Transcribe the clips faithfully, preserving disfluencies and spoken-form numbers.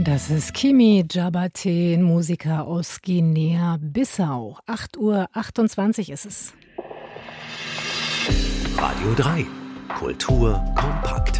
Und das ist Kimi Djabate, ein Musiker aus Guinea-Bissau. acht Uhr achtundzwanzig ist es. Radio drei. Kultur kompakt.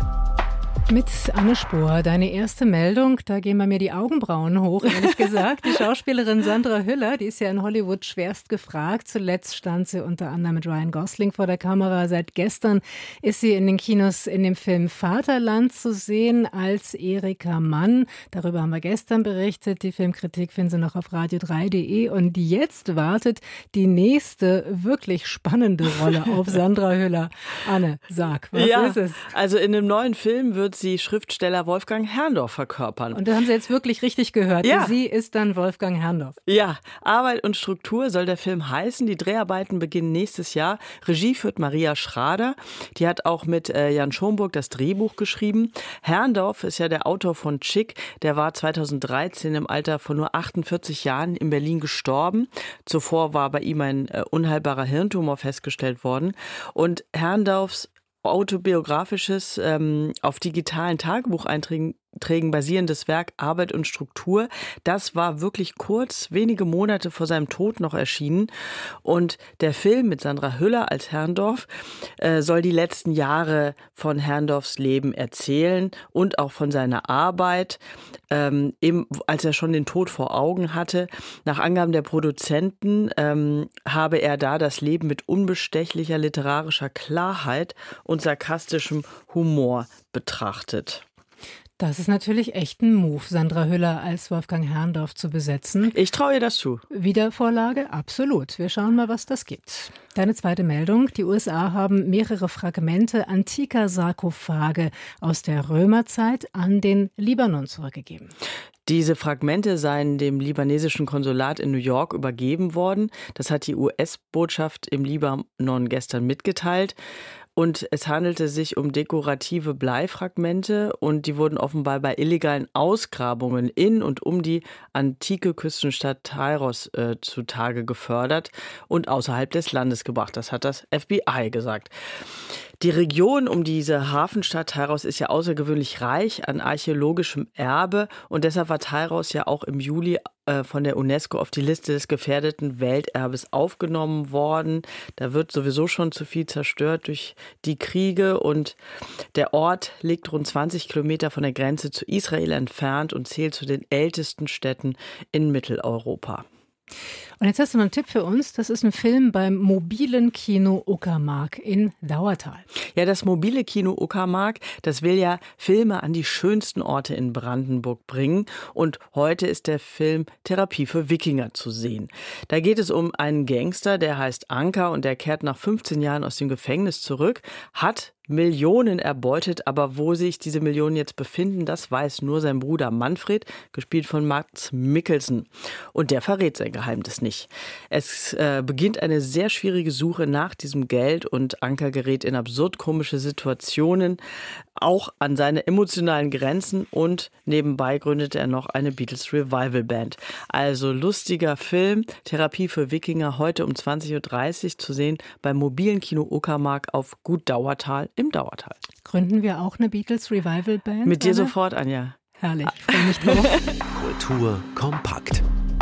Mit Anne Spohr, deine erste Meldung, da gehen bei mir die Augenbrauen hoch, ehrlich gesagt. Die Schauspielerin Sandra Hüller, die ist ja in Hollywood schwerst gefragt. Zuletzt stand sie unter anderem mit Ryan Gosling vor der Kamera. Seit gestern ist sie in den Kinos in dem Film Vaterland zu sehen als Erika Mann. Darüber haben wir gestern berichtet. Die Filmkritik finden Sie noch auf radio drei punkt de. Und jetzt wartet die nächste wirklich spannende Rolle auf Sandra Hüller. Anne, sag, was ja, ist es? Also in dem neuen Film wird sie Schriftsteller Wolfgang Herrndorf verkörpern. Und da haben Sie jetzt wirklich richtig gehört. Ja. Sie ist dann Wolfgang Herrndorf. Ja, Arbeit und Struktur soll der Film heißen. Die Dreharbeiten beginnen nächstes Jahr. Regie führt Maria Schrader. Die hat auch mit äh, Jan Schomburg das Drehbuch geschrieben. Herrndorf ist ja der Autor von Chick. Der war zweitausenddreizehn im Alter von nur achtundvierzig Jahren in Berlin gestorben. Zuvor war bei ihm ein äh, unheilbarer Hirntumor festgestellt worden. Und Herrndorfs autobiografisches, ähm, auf digitalen Tagebucheinträgen Trägen basierendes Werk Arbeit und Struktur. Das war wirklich kurz, wenige Monate vor seinem Tod noch erschienen. Und der Film mit Sandra Hüller als Herrndorf äh, soll die letzten Jahre von Herrndorfs Leben erzählen und auch von seiner Arbeit, ähm, eben als er schon den Tod vor Augen hatte. Nach Angaben der Produzenten ähm, habe er da das Leben mit unbestechlicher literarischer Klarheit und sarkastischem Humor betrachtet. Das ist natürlich echt ein Move, Sandra Hüller als Wolfgang Herrndorf zu besetzen. Ich traue ihr das zu. Wiedervorlage? Absolut. Wir schauen mal, was das gibt. Deine zweite Meldung. Die U S A haben mehrere Fragmente antiker Sarkophage aus der Römerzeit an den Libanon zurückgegeben. Diese Fragmente seien dem libanesischen Konsulat in New York übergeben worden. Das hat die U S-Botschaft im Libanon gestern mitgeteilt. Und es handelte sich um dekorative Bleifragmente und die wurden offenbar bei illegalen Ausgrabungen in und um die antike Küstenstadt Tyros äh, zutage gefördert und außerhalb des Landes gebracht. Das hat das F B I gesagt. Die Region um diese Hafenstadt Tyros ist ja außergewöhnlich reich an archäologischem Erbe und deshalb war Tyros ja auch im Juli äh, von der UNESCO auf die Liste des gefährdeten Welterbes aufgenommen worden. Da wird sowieso schon zu viel zerstört durch die Kriege und der Ort liegt rund zwanzig Kilometer von der Grenze zu Israel entfernt und zählt zu den ältesten Städten in Mitteleuropa. Und jetzt hast du noch einen Tipp für uns. Das ist ein Film beim mobilen Kino Uckermark in Dauertal. Ja, das mobile Kino Uckermark, das will ja Filme an die schönsten Orte in Brandenburg bringen. Und heute ist der Film Therapie für Wikinger zu sehen. Da geht es um einen Gangster, der heißt Anker und der kehrt nach fünfzehn Jahren aus dem Gefängnis zurück, hat Millionen erbeutet, aber wo sich diese Millionen jetzt befinden, das weiß nur sein Bruder Manfred, gespielt von Mads Mikkelsen. Und der verrät sein Geheimnis nicht. Es äh, beginnt eine sehr schwierige Suche nach diesem Geld und Anker gerät in absurd komische Situationen, auch an seine emotionalen Grenzen und nebenbei gründet er noch eine Beatles Revival Band. Also lustiger Film, Therapie für Wikinger, heute um zwanzig Uhr dreißig zu sehen beim mobilen Kino Uckermark auf Gut Dauertal im Dauertal. Gründen wir auch eine Beatles Revival Band? Mit dir Anne? sofort, Anja. Herrlich, ich freue mich drauf. Kultur kompakt.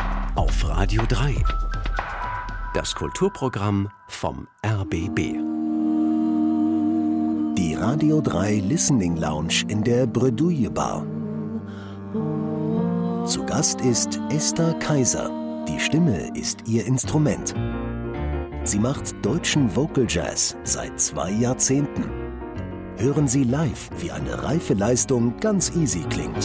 Auf Radio drei. Das Kulturprogramm vom R B B. Die Radio drei Listening Lounge in der Bredouille Bar. Zu Gast ist Esther Kaiser. Die Stimme ist ihr Instrument. Sie macht deutschen Vocal Jazz seit zwei Jahrzehnten. Hören Sie live, wie eine reife Leistung ganz easy klingt.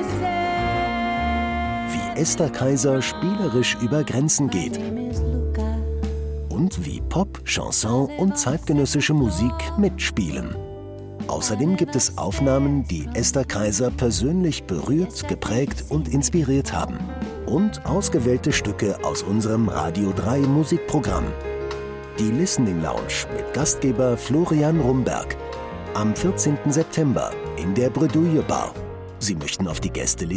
Wie Esther Kaiser spielerisch über Grenzen geht. Und wie Pop, Chanson und zeitgenössische Musik mitspielen. Außerdem gibt es Aufnahmen, die Esther Kaiser persönlich berührt, geprägt und inspiriert haben. Und ausgewählte Stücke aus unserem Radio drei Musikprogramm. Die Listening Lounge mit Gastgeber Florian Rumberg. Am vierzehnten September in der Bredouille Bar. Sie möchten auf die Gästeliste